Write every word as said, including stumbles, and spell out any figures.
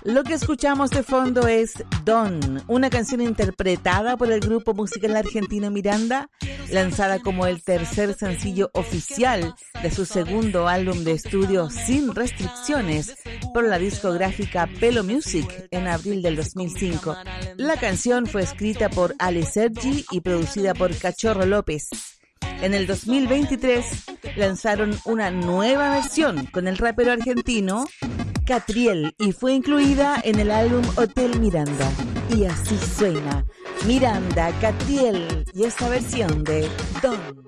Lo que escuchamos de fondo es Don, una canción interpretada por el grupo musical argentino Miranda, lanzada como el tercer sencillo oficial de su segundo álbum de estudio Sin Restricciones por la discográfica Pelo Music en abril del dos mil cinco. La canción fue escrita por Ale Sergi y producida por Cachorro López. En el dos mil veintitrés lanzaron una nueva versión con el rapero argentino Catriel y fue incluida en el álbum Hotel Miranda. Y así suena Miranda, Catriel y esta versión de Don.